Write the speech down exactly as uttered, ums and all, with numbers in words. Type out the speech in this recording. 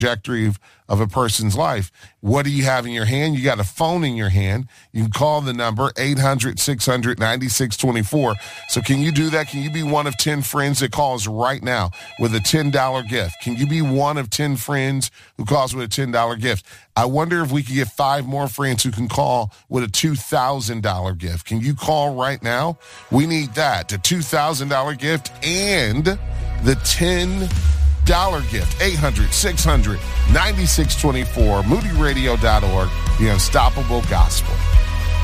trajectory of, of a person's life. What do you have in your hand? You got a phone in your hand. You can call the number eight hundred, six hundred, ninety-six twenty-four. So can you do that? Can you be one of ten friends that calls right now with a ten dollars gift? Can you be one of ten friends who calls with a ten dollars gift? I wonder if we could get five more friends who can call with a two thousand dollars gift. Can you call right now? We need that, the two thousand dollars gift and the ten dollar gift. eight hundred, six hundred, ninety-six twenty-four, moody radio dot org, the unstoppable gospel.